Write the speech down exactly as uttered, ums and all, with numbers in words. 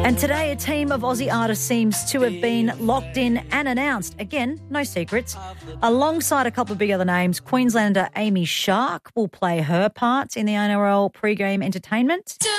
And today, a team of Aussie artists seems to have been locked in and announced. Again, no secrets. Alongside a couple of big other names, Queenslander Amy Shark will play her part in the N R L pre-game entertainment.